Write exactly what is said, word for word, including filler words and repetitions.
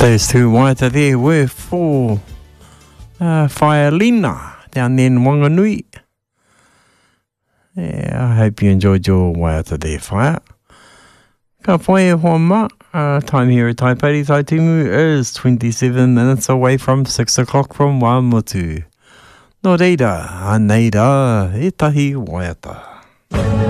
Those two Waiata there were for uh, Whaialina down there in Wanganui. Yeah, I hope you enjoyed your Waiata there, Whaia. Ka whae hoa ma, uh, time here at Taipei Taitumu is twenty-seven minutes away from six o'clock from Waimutu. Nō reira, aneira, e tahi Waiata.